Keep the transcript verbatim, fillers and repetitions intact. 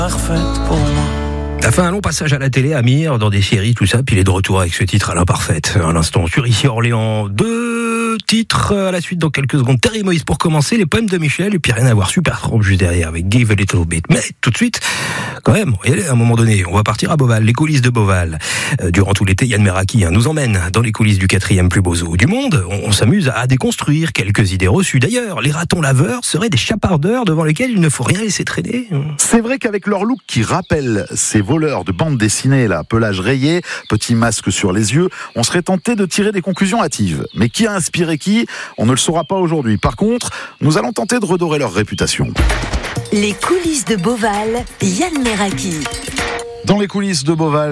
Parfaite pour moi. Il a fait un long passage à la télé, Amir, dans des séries, tout ça, puis il est de retour avec ce titre à l'imparfaite. À l'instant, sur Ici Orléans, deux titres à la suite dans quelques secondes. Terre et Moïse pour commencer, les poèmes de Michel, et puis rien à voir, super trompe juste derrière avec Give a Little Bit. Mais tout de suite, quand même, on va y aller à un moment donné, on va partir à Beauval, les coulisses de Beauval. Euh, durant tout l'été, Yann Meraki hein, nous emmène dans les coulisses du quatrième plus beau zoo du monde. On, on s'amuse à déconstruire quelques idées reçues. D'ailleurs, les ratons laveurs seraient des chapardeurs devant lesquels il ne faut rien laisser traîner. C'est vrai qu'avec leur look qui rappelle ces voleurs de bande dessinée, là, pelage rayé, petit masque sur les yeux, on serait tenté de tirer des conclusions hâtives. Mais qui a inspiré qui ? On ne le saura pas aujourd'hui. Par contre, nous allons tenter de redorer leur réputation. Les coulisses de Beauval, Yann Meraki. Dans les coulisses de Beauval,